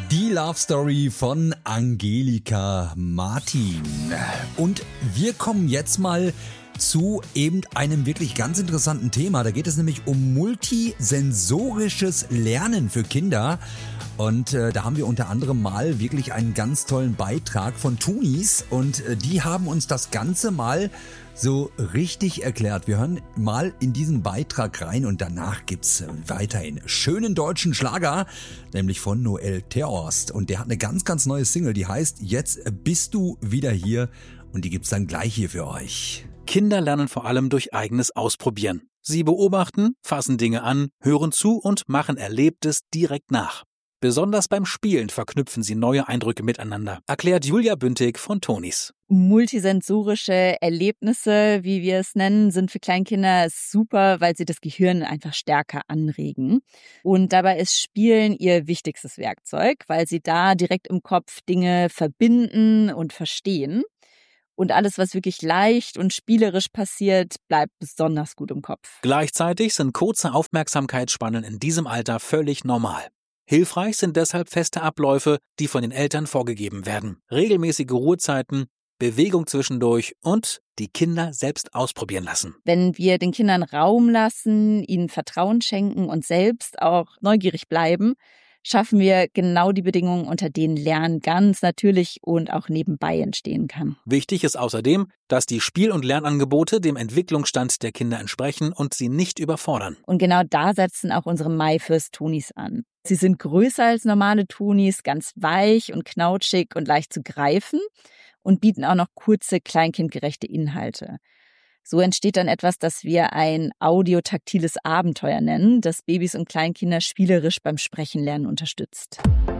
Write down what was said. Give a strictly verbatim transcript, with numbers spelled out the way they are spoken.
Die Love Story von Angelika Martin. Und wir kommen jetzt mal zu eben einem wirklich ganz interessanten Thema. Da geht es nämlich um multisensorisches Lernen für Kinder. Und äh, da haben wir unter anderem mal wirklich einen ganz tollen Beitrag von Tunis. Und äh, die haben uns das Ganze mal so richtig erklärt. Wir hören mal in diesen Beitrag rein und danach gibt's weiterhin schönen deutschen Schlager, nämlich von Noel Terhorst. Und der hat eine ganz, ganz neue Single, die heißt Jetzt bist du wieder hier, und die gibt's dann gleich hier für euch. Kinder lernen vor allem durch eigenes Ausprobieren. Sie beobachten, fassen Dinge an, hören zu und machen Erlebtes direkt nach. Besonders beim Spielen verknüpfen sie neue Eindrücke miteinander, erklärt Julia Bündig von Tonis. Multisensorische Erlebnisse, wie wir es nennen, sind für Kleinkinder super, weil sie das Gehirn einfach stärker anregen. Und dabei ist Spielen ihr wichtigstes Werkzeug, weil sie da direkt im Kopf Dinge verbinden und verstehen. Und alles, was wirklich leicht und spielerisch passiert, bleibt besonders gut im Kopf. Gleichzeitig sind kurze Aufmerksamkeitsspannen in diesem Alter völlig normal. Hilfreich sind deshalb feste Abläufe, die von den Eltern vorgegeben werden. Regelmäßige Ruhezeiten, Bewegung zwischendurch und die Kinder selbst ausprobieren lassen. Wenn wir den Kindern Raum lassen, ihnen Vertrauen schenken und selbst auch neugierig bleiben, schaffen wir genau die Bedingungen, unter denen Lernen ganz natürlich und auch nebenbei entstehen kann. Wichtig ist außerdem, dass die Spiel- und Lernangebote dem Entwicklungsstand der Kinder entsprechen und sie nicht überfordern. Und genau da setzen auch unsere MyFirst Tonis an. Sie sind größer als normale Tonis, ganz weich und knautschig und leicht zu greifen und bieten auch noch kurze, kleinkindgerechte Inhalte. So entsteht dann etwas, das wir ein audiotaktiles Abenteuer nennen, das Babys und Kleinkinder spielerisch beim Sprechenlernen unterstützt.